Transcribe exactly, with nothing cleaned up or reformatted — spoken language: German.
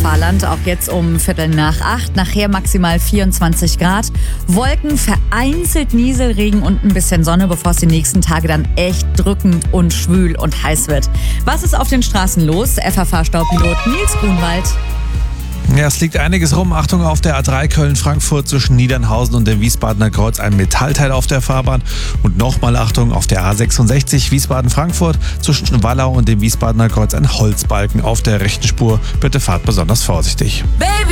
Fahrland, auch jetzt um Viertel nach acht. Nachher maximal vierundzwanzig Grad. Wolken, vereinzelt Nieselregen und ein bisschen Sonne, bevor es die nächsten Tage dann echt drückend und schwül und heiß wird. Was ist auf den Straßen los? F F H-Staupilot Nils Grunwald. Ja, es liegt einiges rum. Achtung, auf der A drei Köln-Frankfurt zwischen Niedernhausen und dem Wiesbadener Kreuz ein Metallteil auf der Fahrbahn. Und nochmal Achtung, auf der A sechsundsechzig Wiesbaden-Frankfurt zwischen Wallau und dem Wiesbadener Kreuz ein Holzbalken auf der rechten Spur. Bitte fahrt besonders vorsichtig. Baby!